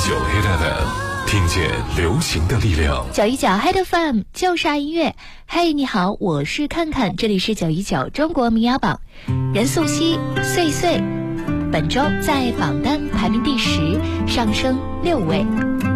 Hit FM， 听见流行的力量。 919 Hit FM 就是爱音乐。嘿，你好，我是看看，这里是919中国民谣榜。任素汐《岁岁》本周在榜单排名第10，上升6位。